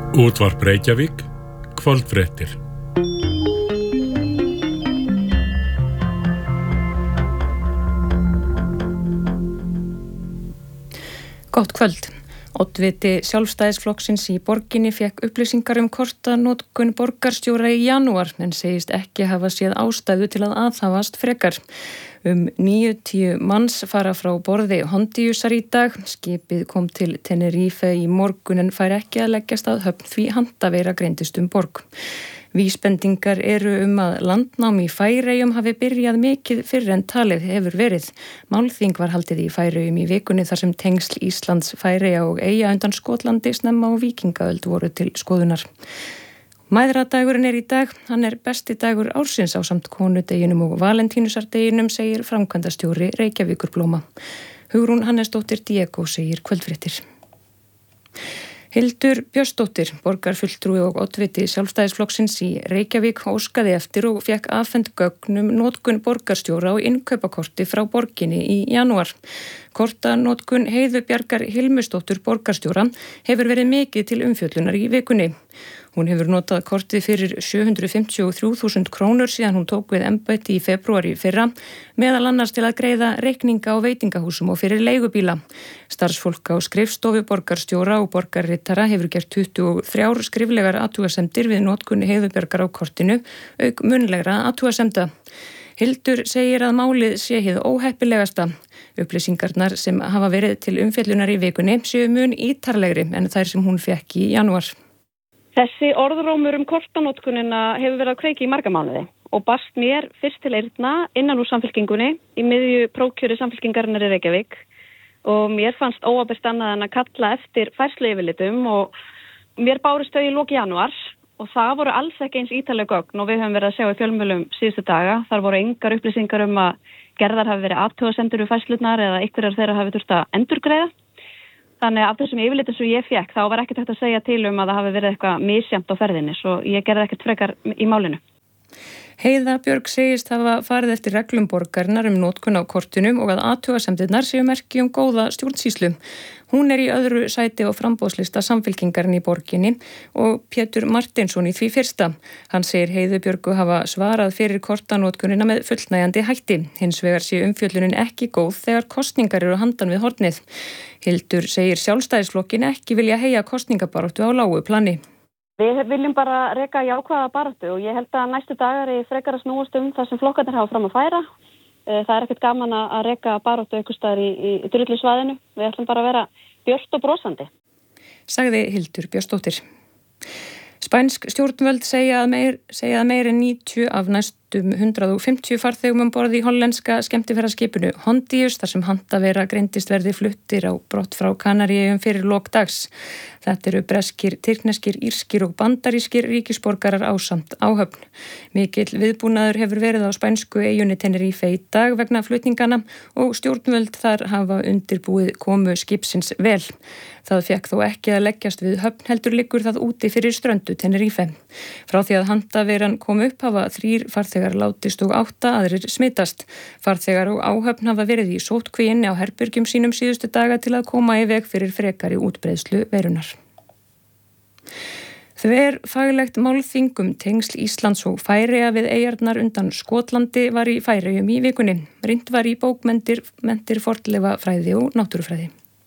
Útvarp Reykjavík, kvöldfréttir. Gott kvöld. Oddviti Sjálfstæðisflokksins í borginni fékk upplýsingar kortanotkun borgarstjóra í janúar en segist ekki hafa séð ástæðu til að aðhafast frekar. 90 manns fara frá borði Hondíusar í dag. Skipið kom til Tenerife í morgun en fær ekki að leggjast að höfn því handaveira greindist borg. Vísbendingar eru að landnám í Færeyjum hafi byrjað mikið fyrr en talið hefur verið. Málþing var haldið í Færeyjum í vikunni þar sem tengsl Íslands, Færeyja og Eyja undan Skotlandi snemma á víkingaöld voru til skoðunar. Mæðradagurinn í dag, hann besti dagur ársins ásamt konudeginum og valentínusardeginum, segir framkvæmdastjóri Reykjavíkurblóma. Hugrún Hannesdóttir Diego segir kvöldfréttir. Hildur Björnsdóttir, borgarfulltrúi og oddviti Sjálfstæðisflokksins í Reykjavík, óskaði eftir og fékk afhent gögn notkun borgarstjóra og innkaupakorti frá borginni í janúar. Kortanotkun Heiðu Bjargar Hilmusdóttur borgarstjóra hefur verið mikið til umfjöllunar í vikunni. Hún hefur notað kortið fyrir 753.000 krónur síðan hún tók við embætti í febrúar í fyrra, meðal annars til að greiða reikninga á veitingahúsum og fyrir leigubíla. Starfsfólk á skrifstofu borgarstjóra og borgarritara hefur gert 23 skriflegar athugasemdir við notkun Heiðu Bjargar á kortinu, auk munnlegra athugasemda. Hildur segir að málið sé hið óheppilegasta. Upplýsingarnar sem hafa verið til umfjöllunar í vikunni séu mun ítarlegri en þær sem hún fékk í janúar. Þessi orðrómur kortanotkunina hefur verið að kveiki í marga mánuði og barst mér fyrst til eyrna innan úr samfylkingunni í miðju prófkjöri samfylkingarinnar í Reykjavík og mér fannst óábyrgt annað en að kalla eftir færsluyfirlitum og mér bárust þau í lok janúar og það voru alls ekki eins ítarleg gögn og við höfum verið að sjá í fjölmiðlum síðustu daga. Þar voru engar upplýsingar að gerðar hafi verið athugasemdir við færslurnar eða einhverjar þeirra hafi þurft að endurgreiða. Þannig af þessum yfirlitum sem ég fékk þá var ekkert hægt að segja til að það hafi verið eitthvað misjafnt á ferðinni, svo ég gerði ekkert frekar í málinu. Heiða Björg segist hafa farið eftir reglum borgarinnar notkun á kortinu og að athugasemdirnar séu merki góða stjórnsýslu. Hún í öðru sæti á framboðslista Samfylkingarinn í borginni og Pétur Martinsson í því fyrsta. Hann segir Heiðu Björgu hafa svarað fyrir kortanotkunina með fullnægjandi hætti. Hins vegar sé umfjöllunin ekki góð þegar kosningar eru handan við hornið. Hildur segir Sjálfstæðisflokkin ekki vilja heyja kosningabaráttu á lágu plani. Við viljum bara reka jákvæða baráttu og ég held að næstu dagar frekar að snúast það sem flokkarnir hafa fram að færa. Það ekkert gaman að reka baráttu einhvers staðar í drullusvæðinu. Við ætlum bara að vera björt og brosandi. Sagði Hildur Björnsdóttir. Spænsk stjórnvöld segja að meir en 90 af næstum 150 farþegum borð í hollenska skemmtiferðaskipinu Hondíus þar sem handaveira greindist verði fluttir á brott frá Kanaríeyjum fyrir lok dags. Þetta eru breskir, tyrkneskir, írskir og bandarískir ríkisborgarar ásamt áhöfn. Mikill viðbúnaður hefur verið á spænsku eyjunni Tenerife í dag vegna flutningana og stjórnvöld þar hafa undirbúið komu skipsins vel. Það fékk þó ekki að leggjast við höfn, heldur liggur það úti fyrir ströndu Tenerife. Frá því að handaveiran kom upp hafa 3 farþegar látist og 8 aðrir smitast. Farþegar og áhöfn hafa verið í sóttkví inni á herbergjum sínum síðustu daga til að koma í veg fyrir frekari útbreiðslu veirunnar. Þverfaglegt málþing tengsl Íslands og Færeyja við eyjarnar undan Skotlandi var í Færeyjum í vikunni. Rýnt var í bókmenntir, fornleifafræði og náttúrufræði.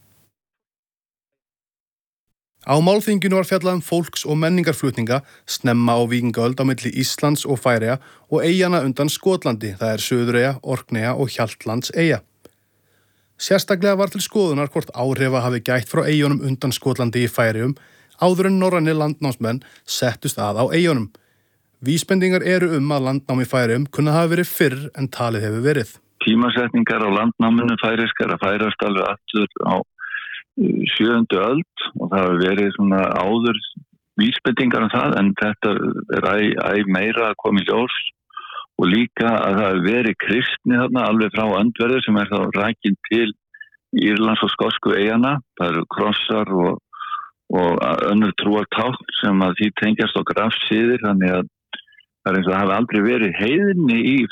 Á málþinginu var fjallað fólks- og menningarflutninga snemma á víkingaöld á milli Íslands og Færeyja og eyjana undan Skotlandi, það Suðureyja, Orkneyja og Hjaltlandseyja. Sérstaklega var til skoðunar hvort áhrifa hafi gætt frá eyjunum undan Skotlandi í Færeyjum áður en norrænir landnámsmenn settust að á eyjunum. Vísbendingar eru að landnám í Færeyjum kunna hafa verið fyrr en talið hefur verið. Tímasetningar á landnáminu færeyskar að færast alveg aftur á 7. öld og það hefur verið svona áður vísbendingar það en þetta æ meira að koma í ljós og líka að það hefur verið kristni þarna alveg frá öndverðu sem þá rakin til Írlands og skosku eyjana. Það eru krossar og önnur trúartákn sem að því tengjast á grafsíðir þannig að það eins og það hafi aldrei verið heiðinni í